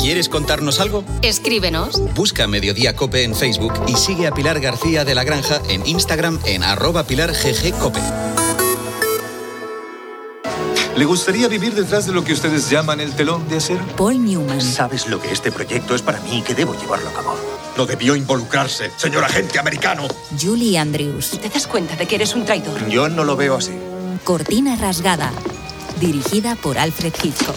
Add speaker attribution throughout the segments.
Speaker 1: ¿Quieres contarnos algo?
Speaker 2: Escríbenos.
Speaker 1: Busca Mediodía Cope en Facebook y sigue a Pilar García de la Granja en Instagram en @PilarGGCope.
Speaker 3: ¿Le gustaría vivir detrás de lo que ustedes llaman el telón de acero?
Speaker 4: Paul Newman.
Speaker 5: ¿Sabes lo que este proyecto es para mí y que debo llevarlo a cabo?
Speaker 6: No debió involucrarse, señor agente americano.
Speaker 4: Julie Andrews.
Speaker 7: ¿Te das cuenta de que eres un traidor?
Speaker 5: Yo no lo veo así.
Speaker 4: Cortina rasgada. Dirigida por Alfred Hitchcock.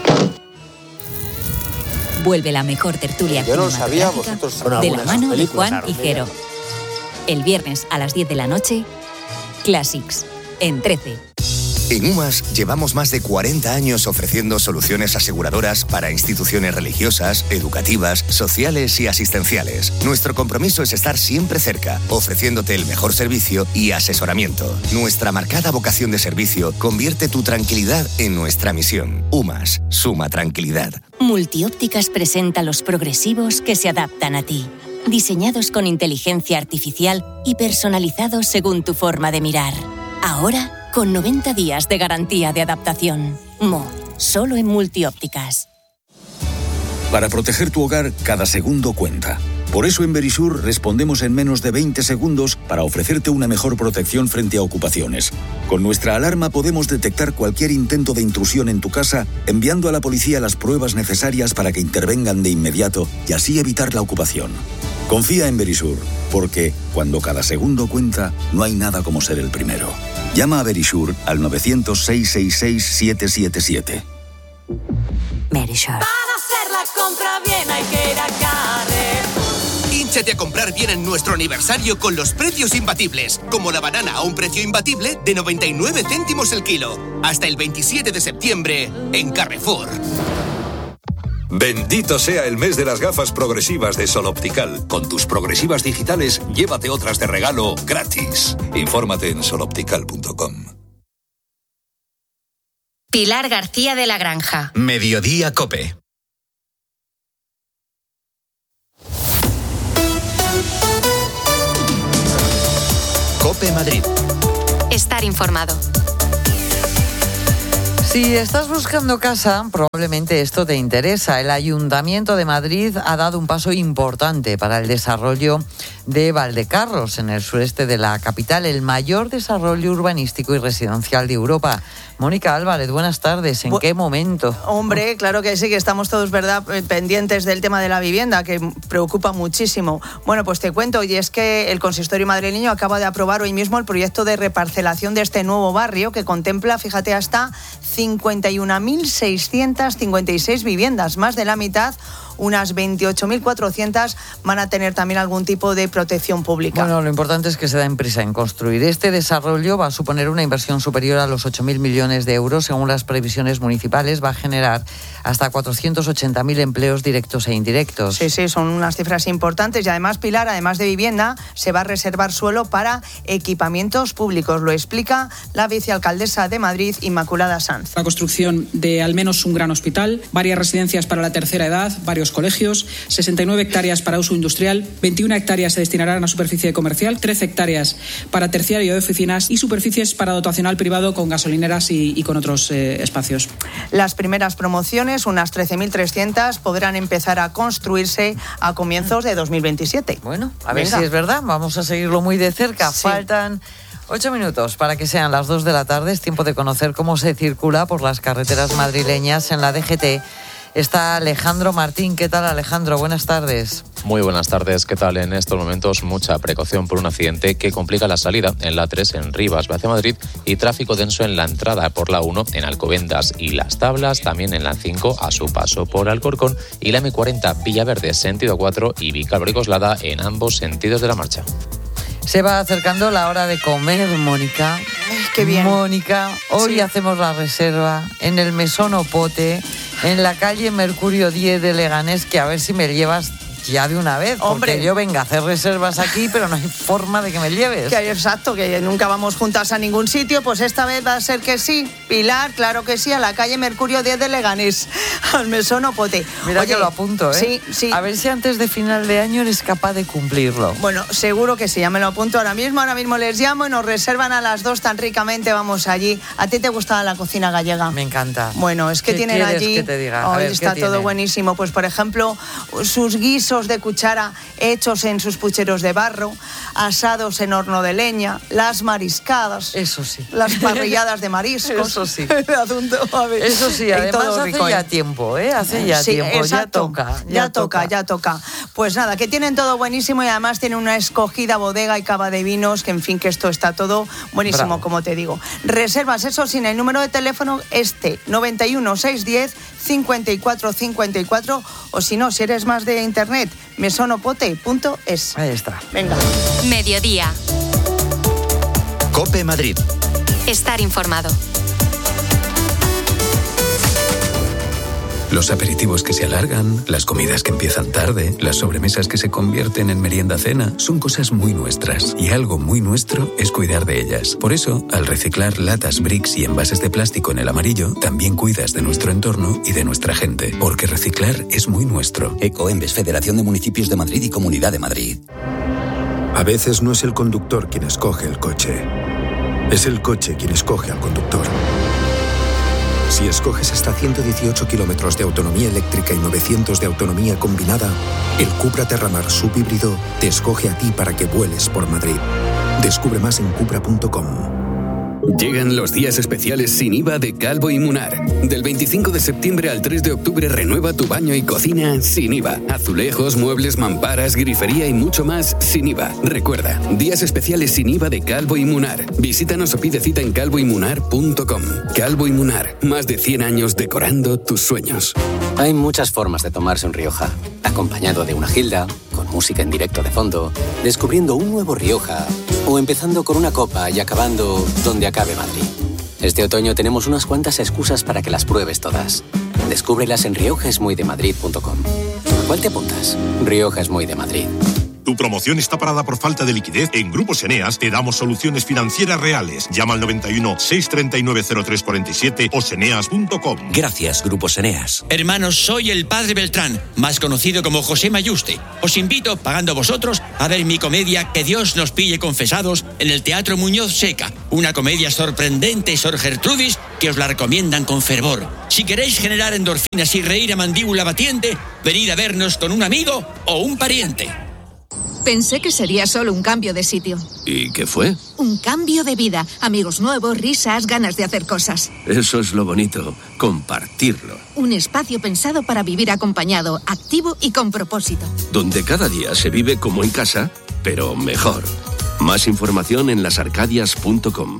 Speaker 4: Vuelve la mejor tertulia
Speaker 8: Yo no lo sabía,
Speaker 4: cinematográfica de la mano de Juan Higuero. El viernes a las 10 de la noche, Classics, en 13.
Speaker 9: En UMAS llevamos más de 40 años ofreciendo soluciones aseguradoras para instituciones religiosas, educativas, sociales y asistenciales. Nuestro compromiso es estar siempre cerca, ofreciéndote el mejor servicio y asesoramiento. Nuestra marcada vocación de servicio convierte tu tranquilidad en nuestra misión. UMAS, suma tranquilidad.
Speaker 10: Multiópticas presenta los progresivos que se adaptan a ti. Diseñados con inteligencia artificial y personalizados según tu forma de mirar. Ahora, con 90 días de garantía de adaptación. Solo en Multiópticas.
Speaker 11: Para proteger tu hogar, cada segundo cuenta. Por eso en Verisur respondemos en menos de 20 segundos para ofrecerte una mejor protección frente a ocupaciones. Con nuestra alarma podemos detectar cualquier intento de intrusión en tu casa, enviando a la policía las pruebas necesarias para que intervengan de inmediato y así evitar la ocupación. Confía en Verisur, porque cuando cada segundo cuenta, no hay nada como ser el primero. Llama a Verisur al 900-666-777.
Speaker 10: Verisur.
Speaker 12: Para hacer la compra bien hay que ir a Carrefour.
Speaker 13: Hínchate a comprar bien en nuestro aniversario con los precios imbatibles, como la banana a un precio imbatible de 99 céntimos el kilo. Hasta el 27 de septiembre en Carrefour.
Speaker 14: Bendito sea el mes de las gafas progresivas de Sol Optical. Con tus progresivas digitales, llévate otras de regalo gratis. Infórmate en soloptical.com.
Speaker 2: Pilar García de la Granja.
Speaker 1: Mediodía Cope. Cope Madrid.
Speaker 2: Estar informado.
Speaker 15: Si estás buscando casa, probablemente esto te interesa. El Ayuntamiento de Madrid ha dado un paso importante para el desarrollo de Valdecarros, en el sureste de la capital, el mayor desarrollo urbanístico y residencial de Europa. Mónica Álvarez, buenas tardes. ¿En qué momento?
Speaker 16: Hombre, claro que sí, que estamos todos, ¿verdad?, pendientes del tema de la vivienda, que preocupa muchísimo. Bueno, pues te cuento, y es que el consistorio madrileño acaba de aprobar hoy mismo el proyecto de reparcelación de este nuevo barrio, que contempla, fíjate, hasta 51.656 viviendas, más de la mitad. Unas 28.400 van a tener también algún tipo de protección pública.
Speaker 15: Bueno, lo importante es que se den prisa en construir. Este desarrollo va a suponer una inversión superior a los 8.000 millones de euros. Según las previsiones municipales, va a generar hasta 480.000 empleos directos e indirectos.
Speaker 16: Sí, son unas cifras importantes. Y además, Pilar, además de vivienda, se va a reservar suelo para equipamientos públicos. Lo explica la vicealcaldesa de Madrid, Inmaculada Sanz.
Speaker 17: La construcción de al menos un gran hospital, varias residencias para la tercera edad, varios colegios, 69 hectáreas para uso industrial, 21 hectáreas se destinarán a superficie comercial, 13 hectáreas para terciario de oficinas y superficies para dotacional privado con gasolineras y con otros espacios.
Speaker 16: Las primeras promociones, unas 13.300, podrán empezar a construirse a comienzos de 2027.
Speaker 15: Bueno, a ver si es verdad, vamos a seguirlo muy de cerca. Sí. Faltan 8 minutos para que sean las 2 de la tarde. Es tiempo de conocer cómo se circula por las carreteras madrileñas en la DGT. Está Alejandro Martín. ¿Qué tal, Alejandro? Buenas tardes.
Speaker 18: Muy buenas tardes. ¿Qué tal? En estos momentos mucha precaución por un accidente que complica la salida en la 3 en Rivas, hacia Madrid, y tráfico denso en la entrada por la 1 en Alcobendas y Las Tablas, también en la 5 a su paso por Alcorcón, y la M40 Villaverde sentido 4 y Vicálvaro y Coslada en ambos sentidos de la marcha.
Speaker 15: Se va acercando la hora de comer, Mónica.
Speaker 16: ¡Qué bien!
Speaker 15: Mónica, hoy hacemos la reserva en el Mesón Opote, en la calle Mercurio 10 de Leganés, que a ver si me llevas Ya de una vez,
Speaker 16: Hombre.
Speaker 15: porque yo venga a hacer reservas aquí, pero no hay forma de que me lleves.
Speaker 16: Exacto, que nunca vamos juntas a ningún sitio, pues esta vez va a ser que sí. Pilar, claro que sí, a la calle Mercurio 10 de Leganés, al Mesón Opote.
Speaker 15: Mira,
Speaker 16: Oye,
Speaker 15: que lo apunto, ¿eh?
Speaker 16: Sí, sí.
Speaker 15: A ver si antes de final de año eres capaz de cumplirlo.
Speaker 16: Bueno, seguro que sí, ya me lo apunto ahora mismo les llamo y nos reservan a las 2 tan ricamente, vamos allí. ¿A ti te gusta la cocina gallega?
Speaker 15: Me encanta.
Speaker 16: Bueno, es que
Speaker 15: ¿Qué
Speaker 16: tienen
Speaker 15: quieres
Speaker 16: allí,
Speaker 15: que te diga? A ver,
Speaker 16: está
Speaker 15: ¿qué
Speaker 16: todo
Speaker 15: tienen?
Speaker 16: buenísimo. Pues por ejemplo, sus guisos de cuchara hechos en sus pucheros de barro, asados en horno de leña, las mariscadas.
Speaker 15: Eso sí.
Speaker 16: Las parrilladas de mariscos.
Speaker 15: Eso sí.
Speaker 16: Eso
Speaker 15: sí, además hace ya tiempo, ¿eh? Hace ya tiempo,
Speaker 16: exacto.
Speaker 15: ya toca.
Speaker 16: Ya toca. Pues nada, que tienen todo buenísimo y además tienen una escogida bodega y cava de vinos, que en fin, que esto está todo buenísimo,
Speaker 15: Bravo.
Speaker 16: como te digo. Reservas eso sin el número de teléfono 91 610 54 54, o si no, si eres más de internet, mesonopote.es.
Speaker 15: Ahí está.
Speaker 16: Venga.
Speaker 2: Mediodía.
Speaker 1: COPE Madrid.
Speaker 2: Estar informado.
Speaker 8: Los aperitivos que se alargan, las comidas que empiezan tarde, las sobremesas que se convierten en merienda-cena, son cosas muy nuestras. Y algo muy nuestro es cuidar de ellas. Por eso, al reciclar latas, bricks y envases de plástico en el amarillo, también cuidas de nuestro entorno y de nuestra gente. Porque reciclar es muy nuestro.
Speaker 19: Ecoembes, Federación de Municipios de Madrid y Comunidad de Madrid.
Speaker 20: A veces no es el conductor quien escoge el coche. Es el coche quien escoge al conductor. Si escoges hasta 118 kilómetros de autonomía eléctrica y 900 de autonomía combinada, el Cupra Terramar subhíbrido te escoge a ti para que vueles por Madrid. Descubre más en cupra.com.
Speaker 21: Llegan los días especiales sin IVA de Calvo y Munar. Del 25 de septiembre al 3 de octubre renueva tu baño y cocina sin IVA. Azulejos, muebles, mamparas, grifería y mucho más sin IVA. Recuerda, días especiales sin IVA de Calvo y Munar. Visítanos o pide cita en calvoymunar.com. Calvo y Munar, más de 100 años decorando tus sueños.
Speaker 22: Hay muchas formas de tomarse un Rioja. Acompañado de una gilda, con música en directo de fondo, descubriendo un nuevo Rioja, o empezando con una copa y acabando donde acabe Madrid. Este otoño tenemos unas cuantas excusas para que las pruebes todas. Descúbrelas en riojaesmuydemadrid.com. ¿A cuál te apuntas? Rioja es muy de Madrid.
Speaker 23: ¿Tu promoción está parada por falta de liquidez? En Grupos Eneas te damos soluciones financieras reales. Llama al 91 639 0347 o seneas.com.
Speaker 24: Gracias, Grupos Eneas.
Speaker 25: Hermanos, soy el Padre Beltrán, más conocido como José Mayuste. Os invito, pagando vosotros, a ver mi comedia Que Dios nos pille confesados en el Teatro Muñoz Seca. Una comedia sorprendente, Sor Gertrudis, que os la recomiendan con fervor. Si queréis generar endorfinas y reír a mandíbula batiente, venid a vernos con un amigo o un pariente.
Speaker 26: Pensé que sería solo un cambio de sitio.
Speaker 24: ¿Y qué fue?
Speaker 26: Un cambio de vida. Amigos nuevos, risas, ganas de hacer cosas.
Speaker 24: Eso es lo bonito, compartirlo.
Speaker 26: Un espacio pensado para vivir acompañado, activo y con propósito.
Speaker 24: Donde cada día se vive como en casa, pero mejor. Más información en lasarcadias.com.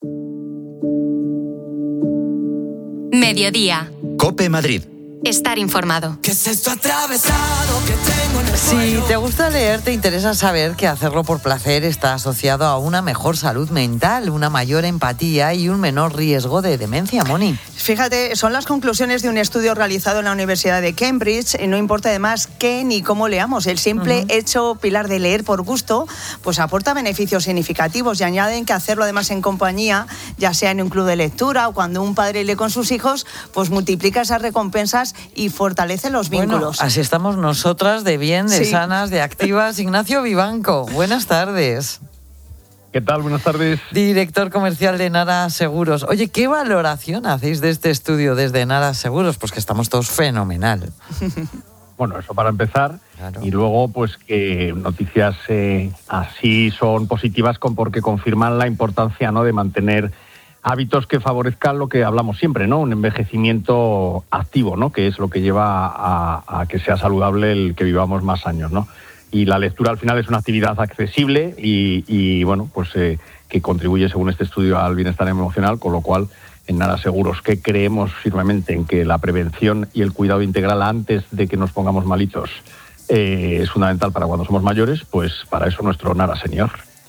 Speaker 2: Mediodía.
Speaker 1: COPE Madrid.
Speaker 2: Estar informado.
Speaker 12: ¿Qué es esto atravesado que tengo en el
Speaker 15: Si
Speaker 12: cuello?
Speaker 15: te gusta leer, te interesa saber que hacerlo por placer está asociado a una mejor salud mental, una mayor empatía y un menor riesgo de demencia, Moni.
Speaker 16: Fíjate, son las conclusiones de un estudio realizado en la Universidad de Cambridge. No importa además qué ni cómo leamos, el simple hecho, Pilar, de leer por gusto, pues aporta beneficios significativos, y añaden que hacerlo además en compañía, ya sea en un club de lectura o cuando un padre lee con sus hijos, pues multiplica esas recompensas y fortalece los vínculos.
Speaker 15: Bueno, así estamos nosotras de bien, de
Speaker 16: Sí.
Speaker 15: sanas, de activas. Ignacio Vivanco, buenas tardes.
Speaker 27: ¿Qué tal? Buenas tardes.
Speaker 15: Director comercial de Nara Seguros. Oye, ¿qué valoración hacéis de este estudio desde Nara Seguros? Pues que estamos todos fenomenal.
Speaker 27: Bueno, eso para empezar. Claro. Y luego, pues que noticias así son positivas porque confirman la importancia, ¿no?, de mantener hábitos que favorezcan lo que hablamos siempre, ¿no? Un envejecimiento activo, ¿no? Que es lo que lleva a que sea saludable el que vivamos más años, ¿no? Y la lectura al final es una actividad accesible y bueno, pues que contribuye, según este estudio, al bienestar emocional, con lo cual en Nara Seguros, que creemos firmemente en que la prevención y el cuidado integral antes de que nos pongamos malitos es fundamental para cuando somos mayores, pues para eso nuestro Nara Senior.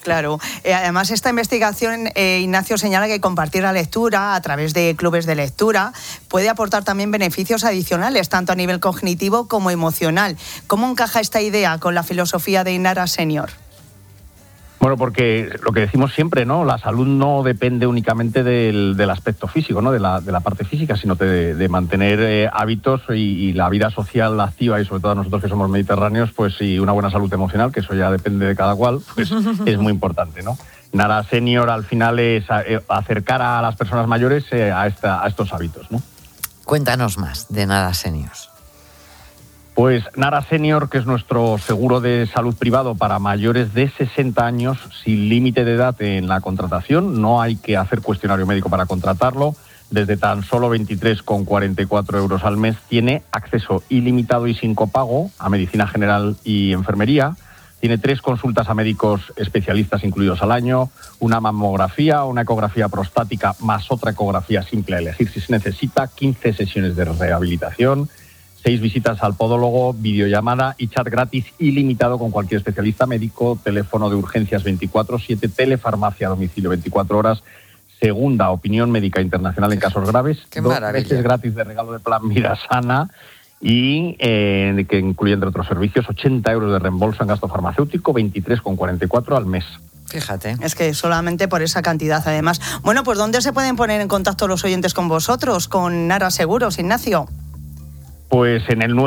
Speaker 16: Claro. Además, esta investigación, Ignacio, señala que compartir la lectura a través de clubes de lectura puede aportar también beneficios adicionales, tanto a nivel cognitivo como emocional. ¿Cómo encaja esta idea con la filosofía de Nara Senior?
Speaker 27: Bueno, porque lo que decimos siempre, ¿no? La salud no depende únicamente del aspecto físico, ¿no? De la parte física, sino de mantener hábitos y la vida social activa, y sobre todo nosotros que somos mediterráneos, pues y una buena salud emocional, que eso ya depende de cada cual, pues es muy importante, ¿no? Nara Senior al final es acercar a las personas mayores a estos hábitos, ¿no?
Speaker 15: Cuéntanos más de Nara Senior.
Speaker 27: Pues Nara Senior, que es nuestro seguro de salud privado para mayores de 60 años, sin límite de edad en la contratación. No hay que hacer cuestionario médico para contratarlo. Desde tan solo 23,44 euros al mes tiene acceso ilimitado y sin copago a medicina general y enfermería. Tiene 3 consultas a médicos especialistas incluidos al año, una mamografía, una ecografía prostática más otra ecografía simple a elegir si se necesita, 15 sesiones de rehabilitación, 6 visitas al podólogo, videollamada y chat gratis ilimitado con cualquier especialista médico, teléfono de urgencias 24/7, telefarmacia a domicilio 24 horas, segunda opinión médica internacional en casos graves, 2 meses gratis de regalo de plan Vida Sana y que incluye, entre otros servicios, 80 euros de reembolso en gasto farmacéutico, 23,44 al mes.
Speaker 15: Fíjate.
Speaker 16: Es que solamente por esa cantidad, además. Bueno, pues ¿dónde se pueden poner en contacto los oyentes con vosotros, con Nara Seguros, Ignacio?
Speaker 27: Pues en el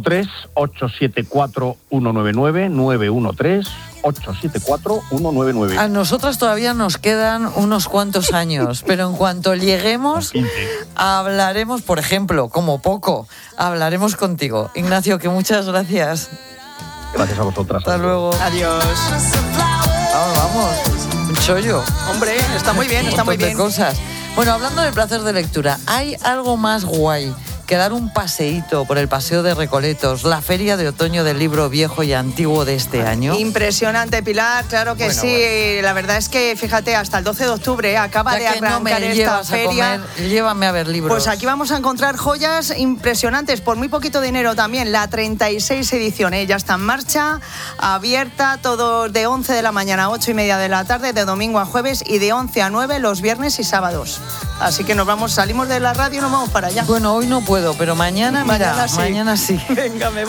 Speaker 27: 913-874-199, 913-874-199.
Speaker 15: A nosotras todavía nos quedan unos cuantos años, pero en cuanto lleguemos, hablaremos, por ejemplo, como poco, hablaremos contigo. Ignacio, que muchas gracias.
Speaker 27: Gracias a vosotras.
Speaker 15: Hasta luego.
Speaker 16: Adiós.
Speaker 15: Vamos. Un chollo.
Speaker 16: Hombre, está muy bien, está muy bien.
Speaker 15: Cosas. Bueno, hablando del placer de lectura, ¿hay algo más guay que dar un paseíto por el Paseo de Recoletos, la feria de otoño del libro viejo y antiguo de este año?
Speaker 16: Impresionante, Pilar, claro que sí. La verdad es que, fíjate, hasta el 12 de octubre acaba de arrancar esta feria.
Speaker 15: Llévame a ver libros.
Speaker 16: Pues aquí vamos a encontrar joyas impresionantes por muy poquito dinero también. La 36 edición, ya está en marcha, abierta, todo de 11 de la mañana a 8 y media de la tarde, de domingo a jueves, y de 11 a 9 los viernes y sábados. Así que salimos de la radio y nos vamos para allá.
Speaker 15: Bueno, hoy no puedo, pero mañana sí.
Speaker 16: Venga, me voy.